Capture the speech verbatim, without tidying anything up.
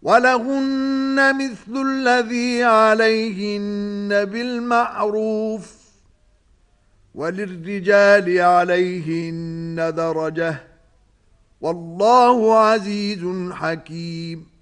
وَلَهُنَّ مِثْلُ الَّذِي عَلَيْهِنَّ بِالْمَعْرُوفِ وَلِلرِّجَالِ عَلَيْهِنَّ دَرَجَةٌ وَاللَّهُ عَزِيزٌ حَكِيمٌ.